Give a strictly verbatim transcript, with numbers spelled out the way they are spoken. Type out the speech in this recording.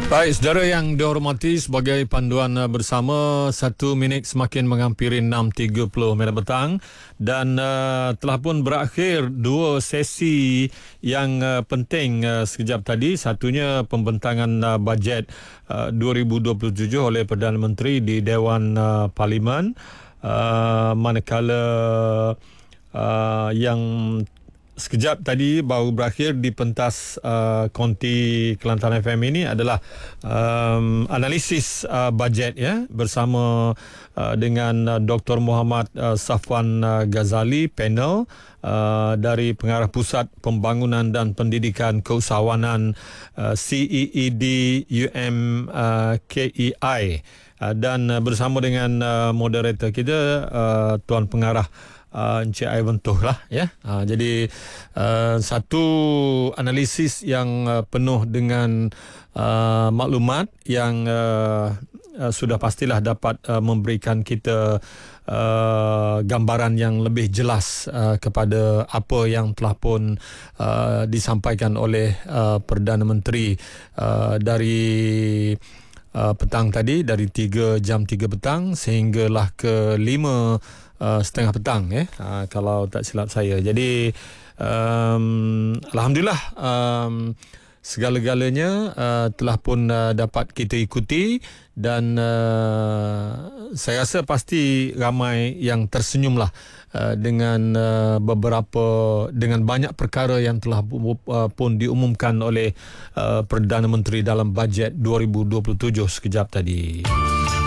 Baik, saudara yang dihormati, sebagai panduan bersama, satu minit semakin menghampiri enam tiga puluh minit petang dan uh, telah pun berakhir dua sesi yang uh, penting uh, sekejap tadi. Satunya pembentangan uh, bajet uh, dua ribu dua puluh tujuh oleh Perdana Menteri di Dewan uh, Parlimen, uh, manakala uh, yang sekejap tadi baru berakhir di pentas uh, Konti Kelantan F M ini adalah um, analisis uh, bajet ya, bersama uh, dengan uh, Doktor Muhammad uh, Safwan uh, Ghazali, panel uh, dari Pengarah Pusat Pembangunan dan Pendidikan Keusahawanan uh, C E E D U M uh, K E I, uh, dan uh, bersama dengan uh, moderator kita, uh, Tuan Pengarah Uh, Encik Ivan Toh lah ya. Uh, jadi uh, satu analisis yang uh, penuh dengan uh, maklumat yang uh, uh, sudah pastilah dapat uh, memberikan kita uh, gambaran yang lebih jelas uh, kepada apa yang telah pun uh, disampaikan oleh uh, Perdana Menteri uh, dari uh, petang tadi, dari tiga jam tiga petang sehinggalah ke lima Uh, setengah petang ya, uh, kalau tak silap saya. Jadi um, Alhamdulillah, um, segala-galanya uh, telah pun uh, dapat kita ikuti, dan uh, saya rasa pasti ramai yang tersenyumlah uh, dengan uh, beberapa dengan banyak perkara yang telah uh, pun diumumkan oleh uh, Perdana Menteri dalam bajet dua ribu dua puluh tujuh sekejap tadi.